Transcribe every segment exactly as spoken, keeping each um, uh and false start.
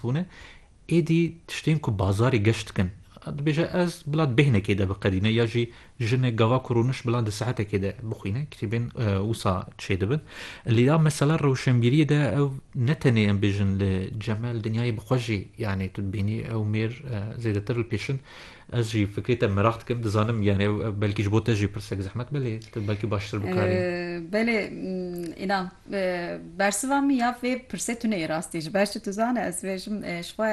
bûne êdî tiştên ku bazarê geş dikin dibêje ez bila bêhnekê de biqedîne ya jî jinê gava ku rûniş bila di saetekê de bixwîne kitêbên wisa çê dibin lêya mesela rewşenbîriyê de ew ne tenê em bêjin li cemel dinyayê bi xwe jî yani tu dibînî ew mêr zêdetir li pêşin ez jî fikrê te merak dikim dizanim yani ew belkî ji bo te jî pirsek zehmet belê tu belkî baştir bikarî belê înan bersiva min ya vê pirsê tune rastî ji ber çi tu zane ez bêjim ji xwe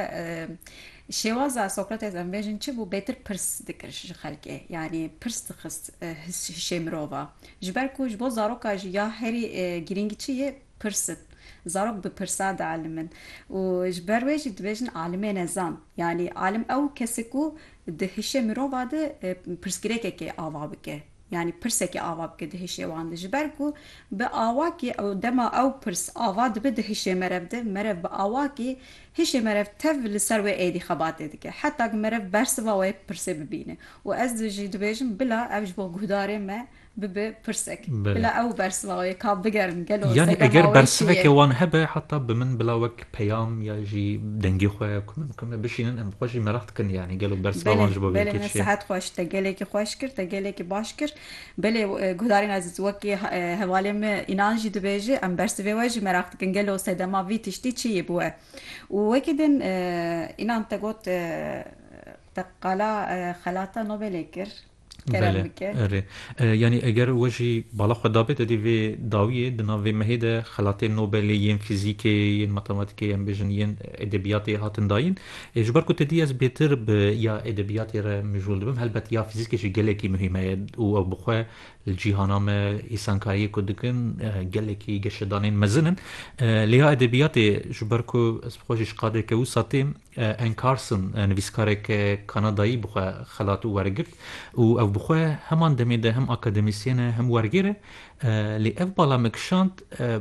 şêwaza Sokrates em bêjin çi bû bêtir pirs dikir ji xelkê yanî pirs dixist hişê mirova ji ber ku ji bo zaroka jî ya herî girîngî çi ye pirsin zarok bi pirsa dialimin û ji ber wê jî dibêjin alimê nezan yanî alim ew kesê ku di hişê mirova de pirsgirêkekê ava bike yani pirsekê ava bike di hişê wan de ji ber ku bi awakî ew dema ew pirs ava dibe di hişê merev de merev bi awakî hişê merev tev li ser wê êdî xebatê dike heta ku merev bersiva wê pirsê bibîne û ez jî dibêjim bila ev ji bo guhdarê me bibe pirsek bila ew bersiva wê ka bigerin gelo yani eger bersivekê wan hebe heta bi min bila wek peyam ya jî dengê xwe ku min bikevne bişînin em xwe jî merak dikin yani gelo bersiva wan ji bo wê belê sihet xweş te gelekî xweş kir te gelekî baş kir belê guhdarên ezîz wekî hevalê me înan jî dibêje em bersivê we jî merak dikin gelo sedema vî tiştî çi ye bû we û wekî din înan te got te qala xelata Nobelê kir بله اره یعنی اگر وجی بالا خدا به دادی و داویه دنا و مهده خلاط نوبل ین فیزیک ین ماتماتیک ین بیژن ین ادبیات هاتن داین اجبار کو تدی از بهتر به یا ادبیات را مجول بم البته یا فیزیک شی گلکی مهمه او بخو الجهانام انسانکاری کو دکن گلکی گشدانین مزنن لیا ادبیات اجبار کو از خوشش قادر که وساتیم انکارسن نویسکارک کانادایی بخو خلاط ورگرت او بخواه همان دمی ده هم اکادمیسیانه هم ورگیره لی اف بالا مکشاند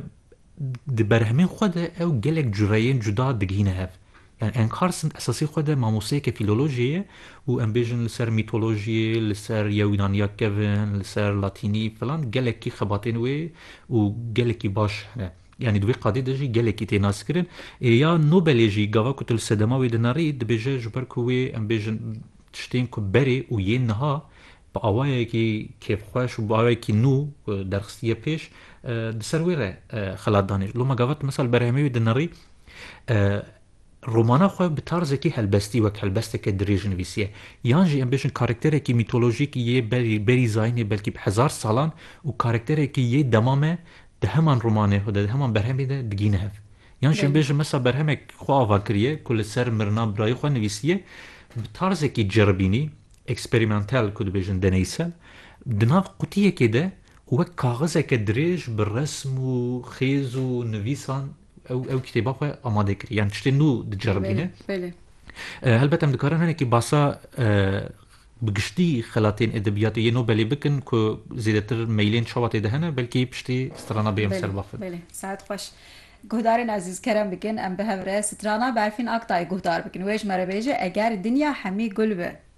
ده برهمین خود او گلک جرایین جدا دگینه هف yani enkarsın esası xwede mamoseyeke filolojiye û em bêjin li ser mîtolojiyê li ser Yewînaniya kevin li ser Latînî falan gelekî xebatên wê û gelekî baş hene yani di wê qadê de jî gelekî tê naskirin ê ya Nobelê jî gava ku tu li sedema wê dinarî dibêje ji ber ku wê em bêjin tiştên ku berê û yên niha bi awayekî kêfxweş û bi awayekî nû derxistiye pêş di ser wê re xelat danî loma gava tu mesal berhemê wê dinarî romana xwe bi tarzekî helbestî wek helbesteke dirêj nivîsiye yan jî em bêjin karakterekî mîtolojîk yê berî berî zayînê belkî bi hezar salan û karakterekî yê demame di heman romanê xwe de di heman berhemê de digîne hev yan jî em bêjin mesela berhemek xwe ava kiriye ku li ser mirina birayê xwe nivîsiye bi tarzekî ceribînî eksperimental ku dibêjin deneysel di nav qutiyekê de wek kaxizeke dirêj bi resm û xêz û nivîsan ew ew kitêba xwe amade kiriye yani tiştê nû diceribîne helbet em dikarin hinekî basa bi giştî xelatên edebiyatê yê Nobelê bikin ku zêdetir meylên çawa tê de hene belkî piştî strana bê em serbafin belê saet xweş guhdarên ezîz kerem bikin em bi hev re strana berfîn Aktayê guhdar bikin wê ji me re bêje eger dinya hemî gul be